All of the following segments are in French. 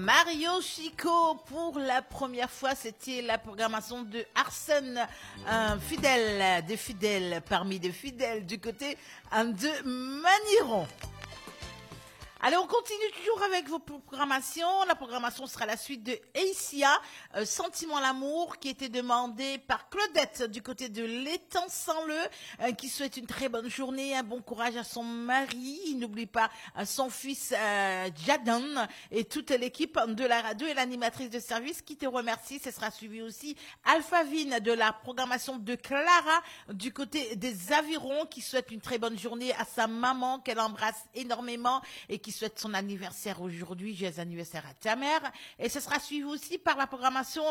Mario Chico. Pour la première fois, c'était la programmation de Arsène, un fidèle des fidèles, parmi des fidèles du côté de Maniron. Allez, on continue toujours avec vos programmations. La programmation sera la suite de Aïsia, Sentiment l'amour, qui était demandé par Claudette du côté de l'étang sans le, qui souhaite une très bonne journée, un bon courage à son mari. Il n'oublie pas son fils Jadon et toute l'équipe de la radio et l'animatrice de service qui te remercie. Ce sera suivi aussi Alphavine de la programmation de Clara du côté des Avirons, qui souhaite une très bonne journée à sa maman qu'elle embrasse énormément et qui souhaite son anniversaire aujourd'hui. Joyeux anniversaire à ta mère. Et ce sera suivi aussi par la programmation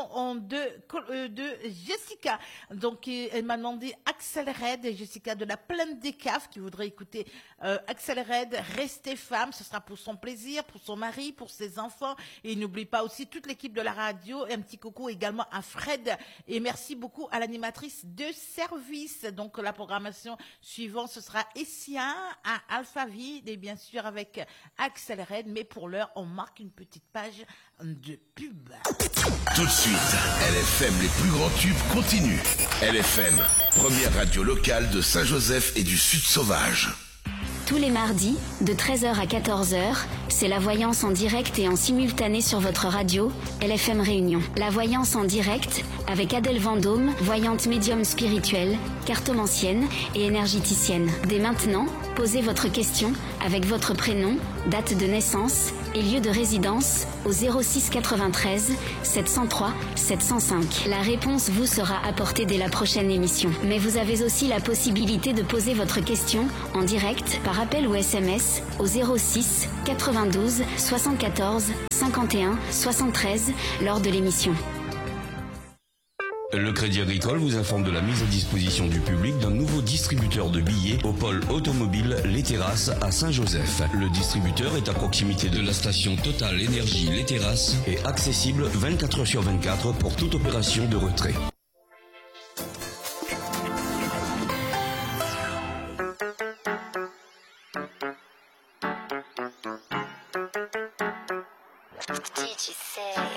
de Jessica. Donc, elle m'a demandé Axel Red, et Jessica de la Plaine des Caves, qui voudrait écouter Axel Red, Restez femme. Ce sera pour son plaisir, pour son mari, pour ses enfants. Et il n'oublie pas aussi toute l'équipe de la radio. Et un petit coucou également à Fred. Et merci beaucoup à l'animatrice de service. Donc, la programmation suivante, ce sera Essia à Alphaville, et bien sûr avec Axel Red, mais pour l'heure, on marque une petite page de pub. Tout de suite, LFM, les plus grands tubes continuent. LFM, première radio locale de Saint-Joseph et du Sud Sauvage. Tous les mardis, de 13h à 14h, c'est la voyance en direct et en simultané sur votre radio, LFM Réunion. La voyance en direct avec Adèle Vendôme, voyante médium spirituelle, cartomancienne et énergéticienne. Dès maintenant, posez votre question avec votre prénom, date de naissance et lieu de résidence au 06 93 703 705. La réponse vous sera apportée dès la prochaine émission. Mais vous avez aussi la possibilité de poser votre question en direct par appel ou SMS au 06 92 74 51 73 lors de l'émission. Le Crédit Agricole vous informe de la mise à disposition du public d'un nouveau distributeur de billets au pôle automobile Les Terrasses à Saint-Joseph. Le distributeur est à proximité de la station Total Énergie Les Terrasses et accessible 24h sur 24 pour toute opération de retrait. Did you say